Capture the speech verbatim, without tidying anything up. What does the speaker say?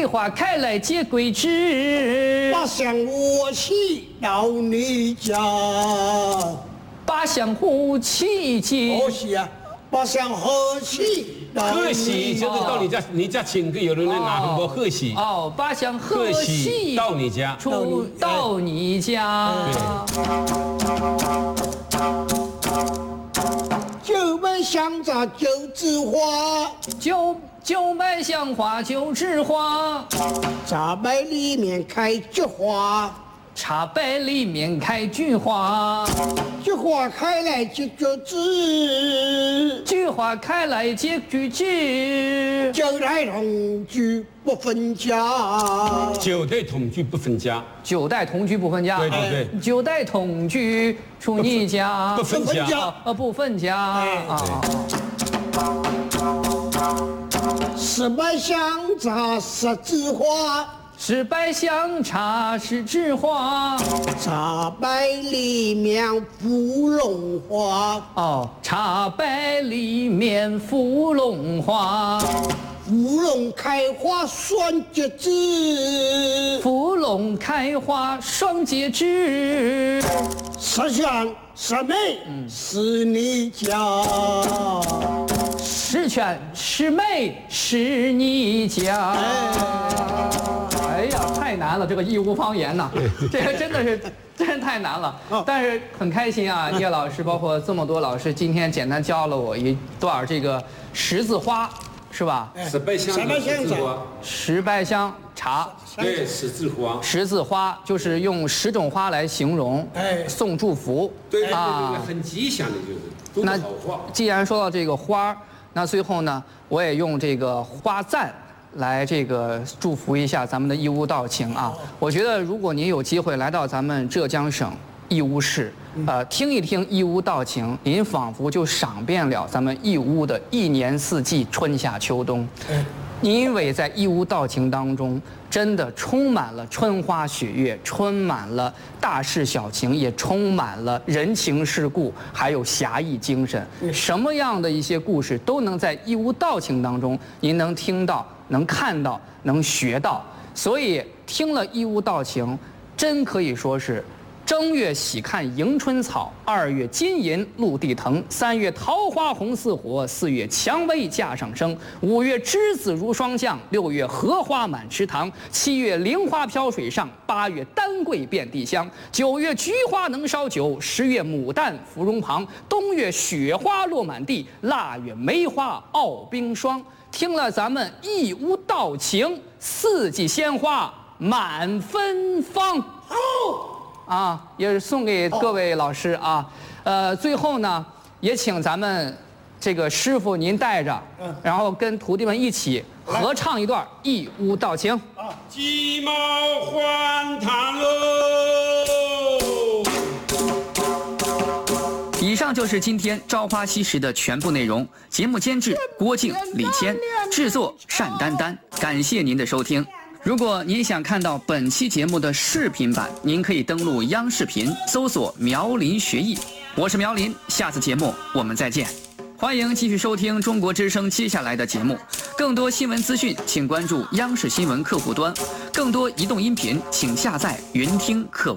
桂花开来结桂枝， 八香我起到你家。 八香胡起起。 贺喜啊，八香贺喜到你家。 贺喜就是到你家，你家请客，有人来拿很多贺喜。 哦，八香贺贺喜喜到你家， 出到你家。 九百香扎九枝花， 九九百香花九枝花， 茶杯里面开菊花， 茶杯里面开菊花， 菊花开来结菊枝， 菊花开来结菊枝， 九代同居不分家。 九代同居不分家， 九代同居不分家。 对对对， 九代同居出你家， 不分家， 呃不分家啊。 十百香扎十枝花， 十百香茶十枝花。 茶杯里面芙蓉花， 哦，茶杯里面芙蓉花， 芙蓉开花双结枝， 芙蓉开花双结枝， 十全十美是你家。 十全十美是你家。哎呀，太难了，这个义乌方言呐，这个真的是真太难了。但是很开心啊，叶老师，包括这么多老师，今天简单教了我一段这个十字花，是吧？ 十百香， 十百香茶， 十百香茶， 对，十字花， 十字花就是用十种花来形容， 哎送祝福， 对对对啊对，很吉祥的，就是都是那好话。 既然说到这个花儿，那最后呢，我也用这个花赞来这个祝福一下咱们的义乌道情啊。我觉得如果您有机会来到咱们浙江省义乌市，呃，听一听义乌道情，您仿佛就赏遍了咱们义乌的一年四季，春夏秋冬。因为在义乌道情当中，真的充满了春花雪月，充满了大事小情，也充满了人情世故，还有侠义精神。什么样的一些故事都能在义乌道情当中，您能听到、能看到、能学到。所以听了义乌道情，真可以说是正月喜看迎春草，二月金银露地藤，三月桃花红似火，四月蔷薇架上生，五月栀子如霜降，六月荷花满池塘，七月菱花飘水上，八月丹桂遍地香，九月菊花能烧酒，十月牡丹芙蓉旁，冬月雪花落满地，腊月梅花傲冰霜。听了咱们义乌道情，四季鲜花满芬芳。 好。 啊，也是送给各位老师啊，呃，最后呢，也请咱们这个师傅您带着，然后跟徒弟们一起合唱一段《义乌道情》。 鸡毛换汤喽！ 以上就是今天《朝花夕拾》的全部内容。节目监制郭靖、李谦，制作单丹丹。感谢您的收听。如果您想看到本期节目的视频版，您可以登录央视频搜索苗林学艺。我是苗林，下次节目我们再见。欢迎继续收听中国之声接下来的节目。更多新闻资讯，请关注央视新闻客户端；更多移动音频，请下载云听客户端。